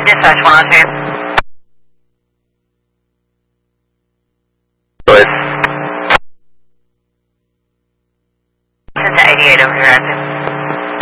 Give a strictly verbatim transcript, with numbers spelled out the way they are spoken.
Dispatch one oh two. Louis. This is eighty-eight over here, active.